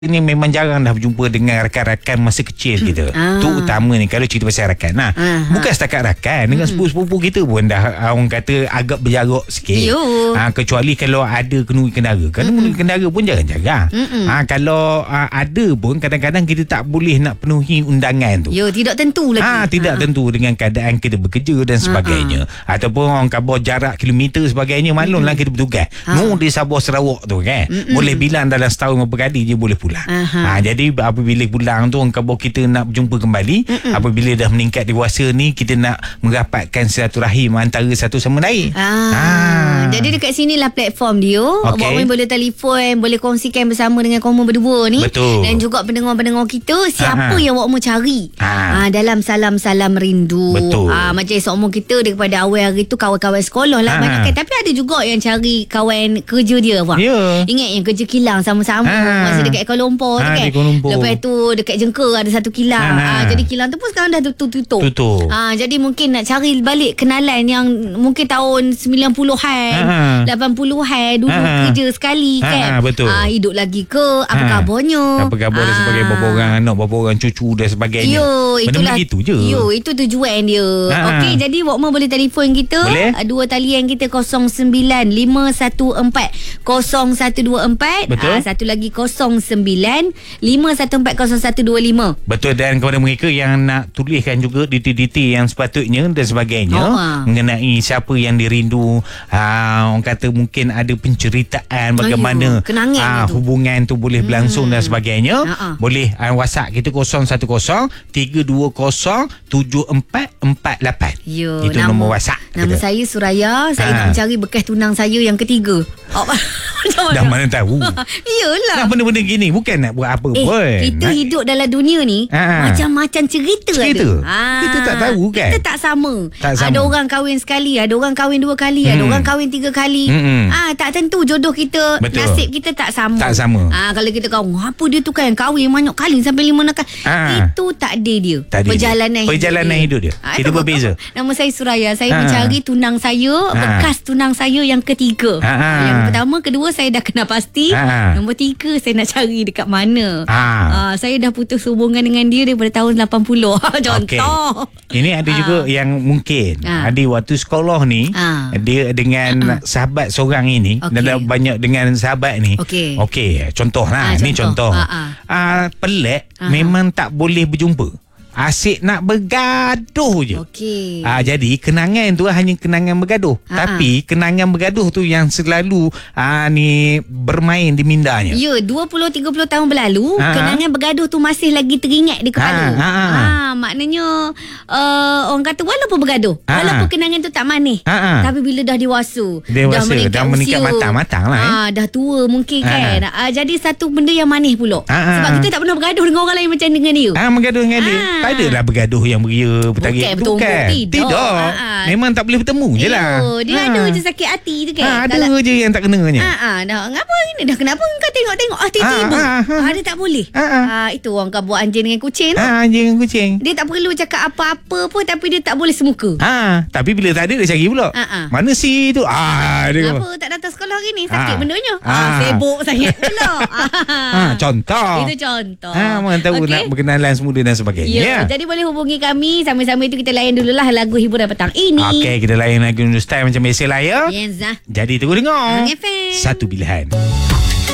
Ini memang jarang dah berjumpa dengan rakan-rakan masa kecil kita. Tu utama ni kalau cerita pasal rakan. Bukan setakat rakan, dengan sepupu-sepupu kita pun dah orang kata agak berjarak sikit. Kecuali kalau ada kenduri kendara. Kalau kenduri kendara pun jarang-jarang. Kalau ada pun kadang-kadang kita tak boleh nak penuhi undangan tu. Tidak tentu lagi. Tidak tentu dengan keadaan kita bekerja dan sebagainya. Ataupun orang khabar jarak kilometer sebagainya, maklumlah kita bertugas. Di Sabah Sarawak tu kan. Boleh bilang dalam setahun berapa kali je boleh pulang. Jadi apabila pulang tu orang khabar kita nak berjumpa kembali. Apabila dah meningkat dewasa ni, kita nak merapatkan silaturahim antara satu sama lain. Jadi dekat sinilah platform dia. Awak boleh telefon, boleh kongsikan bersama dengan kamu berdua ni. Betul. Dan juga pendengar-pendengar kita, siapa yang awak mau cari dalam salam-salam rindu. Betul. Macam esok umur kita daripada awal hari tu kawan-kawan sekolah lah banyak kan. Tapi ada juga yang cari kawan kerja dia, Abang. Ingat yang kerja kilang sama-sama masa dekat Kuala Lumpur tu kan. Lepas tu dekat Jengker ada satu kilang. Jadi kilang tu pun sekarang dah tutup. Jadi mungkin nak cari balik kenalan yang mungkin tahun 90-an 80-an dulu kerja sekali kan. Betul. Hidup lagi ke, apa khabarnya, apa khabar dan sebagainya, berapa orang anak, berapa orang cucu dan sebagainya. Benda begitu je. Itu tujuan dia. Okey, jadi Wokma boleh telefon kita. Boleh. Dua talian kita 09-514-0124. Betul. Satu lagi 09-514-0125. Betul. Dan kepada mereka yang nak tuliskan juga detail-detail yang sepatutnya dan sebagainya, mengenai siapa yang dirindu, orang kata mungkin ada penceritaan bagaimana hubungan tu boleh berlangsung dan sebagainya, boleh WhatsApp kita 010-320-7448. Itu nombor WhatsApp. Nama saya Suraya. Saya nak mencari bekas tunang saya yang ketiga. Dah mana tahu. Iyalah. Benda-benda gini bukan nak buat apa pun. Kita hidup dalam dunia ni macam-macam cerita ada. Kita tak tahu kan. Kita tak sama. Ada orang kahwin sekali, ada orang kahwin 2 kali, ada orang kahwin 3 kali. Tak tentu jodoh kita. Betul. Nasib kita tak sama. Kalau kita kahwin, apa dia tu kan kahwin banyak kali sampai 5 kali. Itu takdir dia. Perjalanan hidup dia. Kita berbeza. Nama saya Suraya. Saya mencari tunang saya, bekas tunang saya yang ketiga. Yang pertama, kedua saya dah kenal pasti. Nombor 3 saya nak cari dekat mana. Saya dah putus hubungan dengan dia daripada tahun 80. Contoh. Ini ada juga yang mungkin ada waktu sekolah ni, dia dengan sahabat seorang ini, dan banyak dengan sahabat ni. Contohlah, ni contoh. Pelik, memang tak boleh berjumpa. Asyik nak bergaduh je. Jadi kenangan tu hanya kenangan bergaduh. Tapi kenangan bergaduh tu yang selalu ni bermain di mindanya. 20-30 tahun berlalu, kenangan bergaduh tu masih lagi teringat di kepala. Maknanya orang kata walaupun bergaduh, walaupun kenangan tu tak manis, tapi bila dah dewasa, dah meningkat matang-matang lah. Dah tua mungkin kan. Jadi satu benda yang manis pula. Sebab kita tak pernah bergaduh dengan orang lain macam dengan dia. Bergaduh dengan dia. Tak adalah bergaduh yang beria bertarik. Bukan. Tidak. Memang tak boleh bertemu je lah. Dia ada je sakit hati tu kan. Ada je yang tak kenanya. Ngapa ini dah kenapa kau tengok-tengok tiba-tiba. Dia tak boleh. Itu orang kau buat anjing dengan kucing. Anjing dengan kucing. Dia tak perlu cakap apa-apa pun, tapi dia tak boleh semuka. Tapi bila tak ada dia cari pula. Mana si tu? Kenapa tak datang sekolah hari ni? Sakit bendanya. Sibuk sangat pula. Contoh. Itu contoh. Mana tahu nak berkenalan semula dan sebagainya. Jadi boleh hubungi kami. Sama-sama itu kita layan dululah lagu hiburan petang ini. Kita layan lagu Style macam biasa lah ya. Yes. Jadi terus dengar FM. Satu Pilihan.